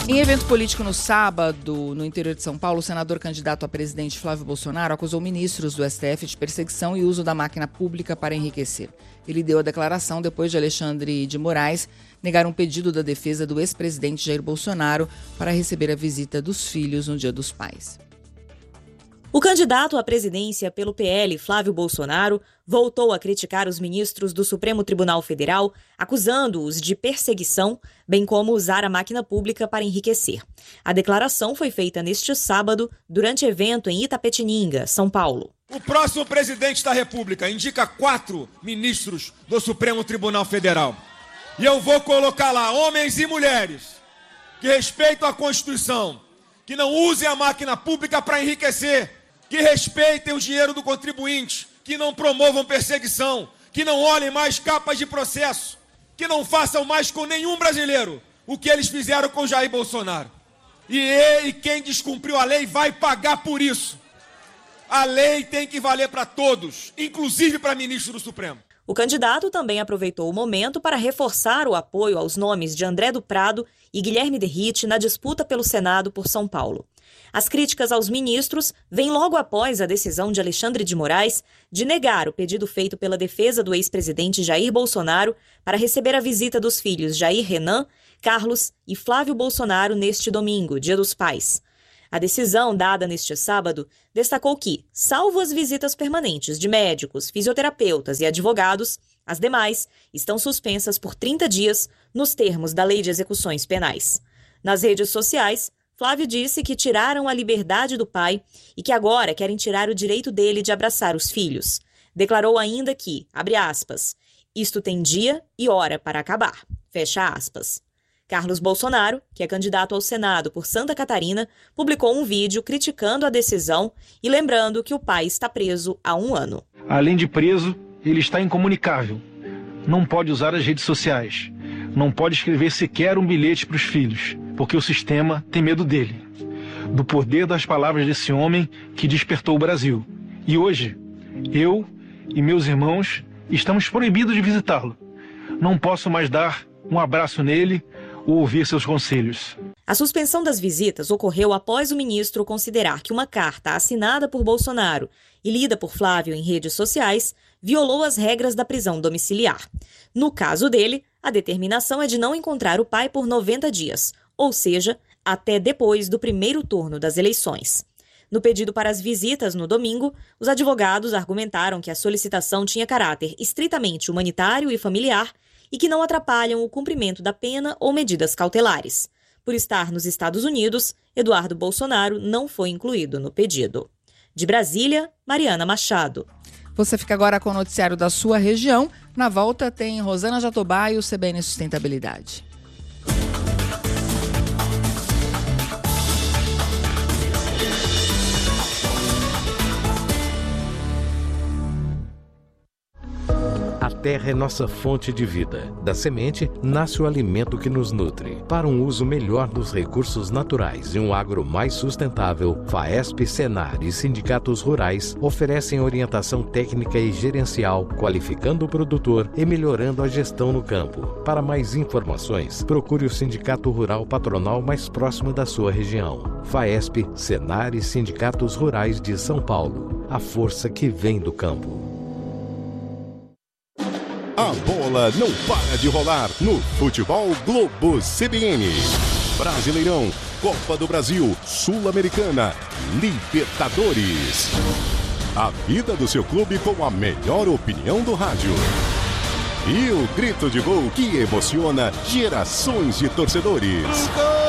Em evento político no sábado, no interior de São Paulo, o senador candidato a presidente Flávio Bolsonaro acusou ministros do STF de perseguição e uso da máquina pública para enriquecer. Ele deu a declaração depois de Alexandre de Moraes negar um pedido da defesa do ex-presidente Jair Bolsonaro para receber a visita dos filhos no Dia dos Pais. O candidato à presidência pelo PL, Flávio Bolsonaro, voltou a criticar os ministros do Supremo Tribunal Federal, acusando-os de perseguição, bem como usar a máquina pública para enriquecer. A declaração foi feita neste sábado, durante evento em Itapetininga, São Paulo. O próximo presidente da República indica 4 ministros do Supremo Tribunal Federal. E eu vou colocar lá homens e mulheres que respeitam a Constituição, que não usem a máquina pública para enriquecer, que respeitem o dinheiro do contribuinte, que não promovam perseguição, que não olhem mais capas de processo, que não façam mais com nenhum brasileiro o que eles fizeram com Jair Bolsonaro. E quem descumpriu a lei vai pagar por isso. A lei tem que valer para todos, inclusive para ministro do Supremo. O candidato também aproveitou o momento para reforçar o apoio aos nomes de André do Prado e Guilherme Derrite na disputa pelo Senado por São Paulo. As críticas aos ministros vêm logo após a decisão de Alexandre de Moraes de negar o pedido feito pela defesa do ex-presidente Jair Bolsonaro para receber a visita dos filhos Jair Renan, Carlos e Flávio Bolsonaro neste domingo, Dia dos Pais. A decisão dada neste sábado destacou que, salvo as visitas permanentes de médicos, fisioterapeutas e advogados, as demais estão suspensas por 30 dias nos termos da Lei de Execuções Penais. Nas redes sociais, Flávio disse que tiraram a liberdade do pai e que agora querem tirar o direito dele de abraçar os filhos. Declarou ainda que, abre aspas, isto tem dia e hora para acabar, fecha aspas. Carlos Bolsonaro, que é candidato ao Senado por Santa Catarina, publicou um vídeo criticando a decisão e lembrando que o pai está preso há 1 ano. Além de preso, ele está incomunicável. Não pode usar as redes sociais. Não pode escrever sequer um bilhete para os filhos, porque o sistema tem medo dele. Do poder das palavras desse homem que despertou o Brasil. E hoje, eu e meus irmãos estamos proibidos de visitá-lo. Não posso mais dar um abraço nele ou ouvir seus conselhos. A suspensão das visitas ocorreu após o ministro considerar que uma carta assinada por Bolsonaro e lida por Flávio em redes sociais violou as regras da prisão domiciliar. No caso dele, a determinação é de não encontrar o pai por 90 dias, ou seja, até depois do primeiro turno das eleições. No pedido para as visitas no domingo, os advogados argumentaram que a solicitação tinha caráter estritamente humanitário e familiar e que não atrapalham o cumprimento da pena ou medidas cautelares. Por estar nos Estados Unidos, Eduardo Bolsonaro não foi incluído no pedido. De Brasília, Mariana Machado. Você fica agora com o noticiário da sua região. Na volta tem Rosana Jatobá e o CBN Sustentabilidade. A terra é nossa fonte de vida. Da semente, nasce o alimento que nos nutre. Para um uso melhor dos recursos naturais e um agro mais sustentável, FAESP, Senar e sindicatos rurais oferecem orientação técnica e gerencial, qualificando o produtor e melhorando a gestão no campo. Para mais informações, procure o Sindicato Rural Patronal mais próximo da sua região. FAESP, Senar e sindicatos rurais de São Paulo. A força que vem do campo. A bola não para de rolar no Futebol Globo CBN. Brasileirão, Copa do Brasil, Sul-Americana, Libertadores. A vida do seu clube com a melhor opinião do rádio. E o grito de gol que emociona gerações de torcedores.